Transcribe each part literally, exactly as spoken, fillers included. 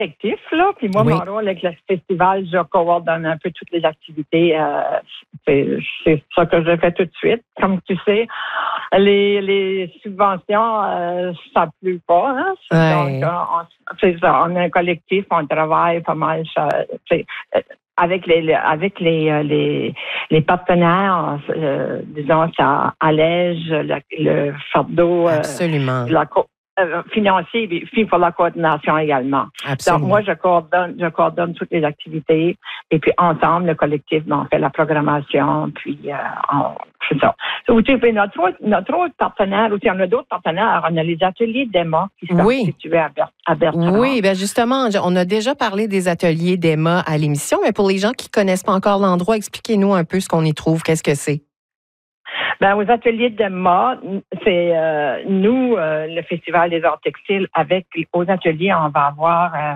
collectif, là. Puis moi, Oui. mon rôle avec le festival, je coordonne un peu toutes les activités. Euh, c'est, c'est ça que je fais tout de suite. Comme tu sais, les, les subventions, euh, ça ne pleut pas. Hein? Ouais. Donc, on, c'est ça, on est un collectif, on travaille pas mal. Ça, c'est, avec les avec les les, les partenaires, euh, disons, ça allège le, le fardeau euh, Absolument. de la co- euh, financier, puis pour la coordination également. Absolument. Donc moi, je coordonne, je coordonne toutes les activités, et puis ensemble, le collectif, ben, on fait la programmation, puis euh, on, c'est ça. Aussi, puis notre autre, notre autre partenaire, aussi, on a d'autres partenaires, on a les ateliers d'Emma qui sont Oui. situés à, Ber- à Bertrand. Oui, bien justement, on a déjà parlé des ateliers d'Emma à l'émission, mais pour les gens qui ne connaissent pas encore l'endroit, expliquez-nous un peu ce qu'on y trouve, qu'est-ce que c'est? Ben, aux ateliers d'Emma, c'est euh, nous, euh, le Festival des arts textiles, avec aux ateliers, on va avoir euh,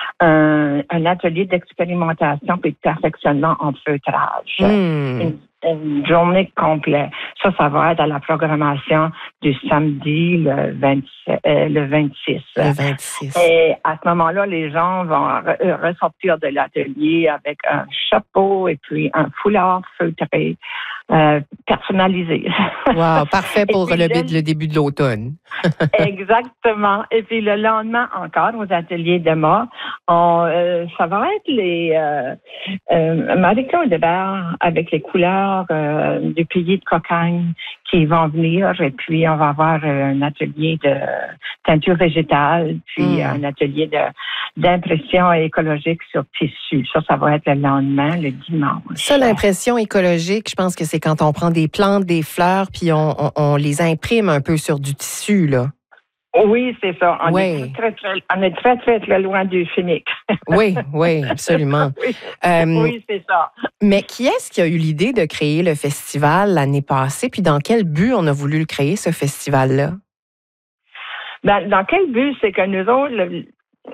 un, un atelier d'expérimentation et de perfectionnement en feutrage. Mmh. Une, une journée complète. Ça, ça va être à la programmation du samedi le, vingt-sept, euh, le vingt-six. Le vingt-six. Et à ce moment-là, les gens vont re- ressortir de l'atelier avec un chapeau et puis un foulard feutré. Euh, personnalisé. Wow, parfait pour le, le, le début de l'automne. Exactement. Et puis le lendemain encore, aux ateliers d'Emma, on, euh, ça va être les euh, euh, Marie-Claude Hébert avec les couleurs euh, du pays de Cocagne qui vont venir. Et puis on va avoir un atelier de teinture végétale, puis mm. un atelier de d'impression écologique sur tissu. Ça, ça va être le lendemain, le dimanche. Ça, l'impression écologique, je pense que c'est quand on prend des plantes, des fleurs, puis on, on, on les imprime un peu sur du tissu, là. Oui, c'est ça. On, oui. est très, très, on est très, très, très loin du chimique. oui, oui, absolument. oui, euh, oui, c'est ça. Mais qui est-ce qui a eu l'idée de créer le festival l'année passée? Puis dans quel but on a voulu le créer, ce festival-là? Dans, dans quel but? C'est que nous autres, le,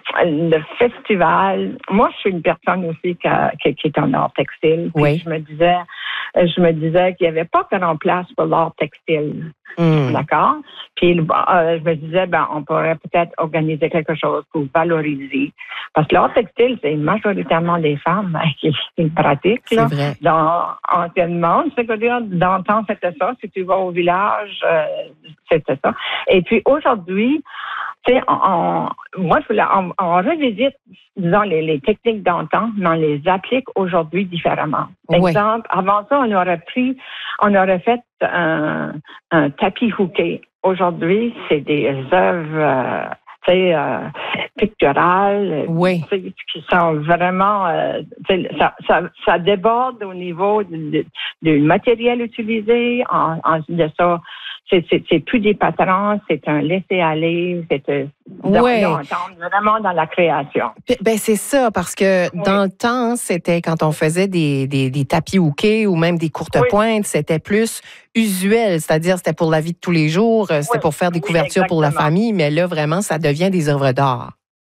le festival, moi, je suis une personne aussi qui, a, qui, qui est en art textile. Puis oui. je me disais, je me disais qu'il n'y avait pas grand place pour l'art textile. Mm. D'accord? Puis euh, je me disais, ben, on pourrait peut-être organiser quelque chose pour valoriser. Parce que l'art textile, c'est majoritairement des femmes qui, qui le pratiquent. C'est là. vrai. Dans, anciennement, c'est-à-dire, dans le temps, c'était ça. Si tu vas au village, euh, c'était ça. Et puis aujourd'hui, tu sais, on, on, moi, je voulais, on, on revisite, disons, les, les techniques d'antan, mais on les applique aujourd'hui différemment. Oui. Exemple, avant ça, on aurait pris, on aurait fait un, un tapis hooké. Aujourd'hui, c'est des œuvres, euh, tu sais, euh, picturales, oui. qui sont vraiment, euh, ça, ça, ça déborde au niveau du, du matériel utilisé, en, en de ça. C'est, c'est, c'est plus des patrons, c'est un laisser-aller, c'est euh, ouais. on tombe vraiment dans la création. Ben c'est ça, parce que oui. dans le temps, c'était quand on faisait des, des, des tapis hookés ou même des courtes oui. pointes, c'était plus usuel, c'est-à-dire c'était pour la vie de tous les jours, c'était oui. pour faire des couvertures oui, pour la famille, mais là, vraiment, ça devient des œuvres d'art.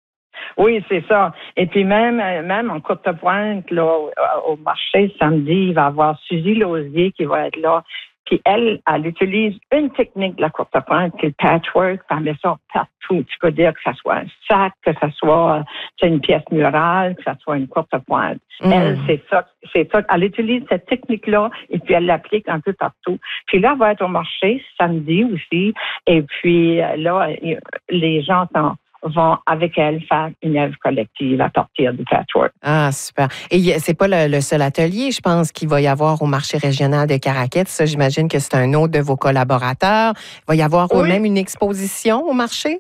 Oui, c'est ça. Et puis même, même en courte pointe, là, au, au marché samedi, il va y avoir Suzy Lausier qui va être là. Puis elle, elle utilise une technique de la courte pointe, qui est le patchwork, elle met ça partout. Tu peux dire que ça soit un sac, que ça soit une pièce murale, que ça soit une courte pointe. Mm. Elle, c'est ça, c'est ça. Elle utilise cette technique-là et puis elle l'applique un peu partout. Puis là, elle va être au marché samedi aussi. Et puis là, les gens sont vont avec elle faire une œuvre collective à partir du patchwork. Ah, super. Et c'est pas le, le seul atelier, je pense, qu'il va y avoir au marché régional de Caraquette. Ça, j'imagine que c'est un autre de vos collaborateurs. Il va y avoir oui. même une exposition au marché?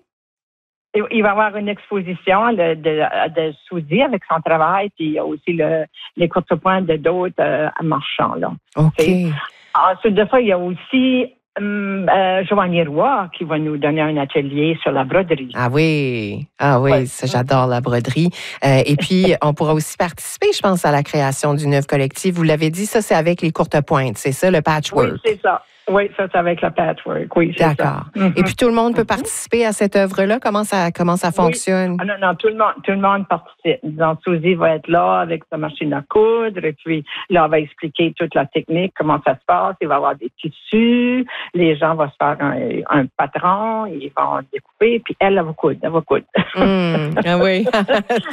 Il va y avoir une exposition de, de, de Suzy avec son travail, puis il y a aussi le, les courtes pointes de d'autres euh, marchands. Là. OK. Et ensuite de ça, il y a aussi Euh, Joanie Roy qui va nous donner un atelier sur la broderie. Ah oui, ah oui, ouais. ça, j'adore la broderie. Euh, et puis, on pourra aussi participer, je pense, à la création d'une œuvre collective. Vous l'avez dit, ça, c'est avec les courtes pointes, c'est ça, le patchwork? Oui, c'est ça. Oui, ça, c'est avec le patchwork, oui, c'est D'accord. ça. Mm-hmm. Et puis, tout le monde peut participer à cette œuvre-là? Comment ça, comment ça fonctionne? Oui. Ah, non, non, tout le monde, tout le monde participe. Donc, Suzy va être là avec sa machine à coudre, et puis là, on va expliquer toute la technique, comment ça se passe. Il va y avoir des tissus, les gens vont se faire un, un patron, ils vont découper, puis elle, elle va coudre, elle va coudre. Mmh, ah oui.